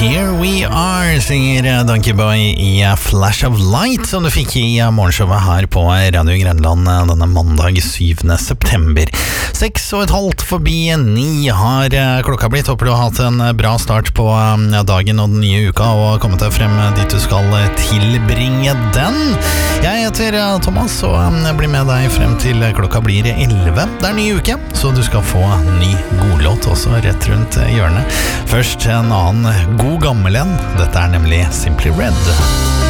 Here We Are, synger Donkey Boy i Flash of Light, som du fikk i morgenshowet her på Radio Grenland denne mandag 7. september. 6,5 forbi 9 har klokka blitt. Håper du har hatt en bra start på dagen og den nye uka, og kommet deg frem dit du skal tilbringe den. Jeg heter Thomas, og blir med deg frem til klokka blir 11. Det er ny uke, så du skal få ny godlåt også rett rundt hjørnet. Først en annen god gammel en. Dette er nemlig Simply Red.